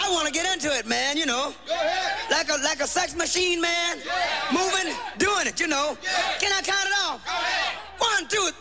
I want to get into it, man, you know. Like a sex machine, man. Moving, doing it, you know. Can I count it off? 1, 2,